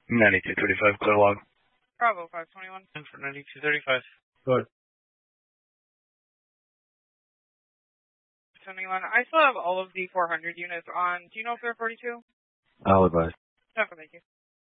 9235, clear log. Bravo, 521. For 9235. Good. 71. I still have all of the 400 units on. Do you know if they're 42? I'll advise. Okay, thank you.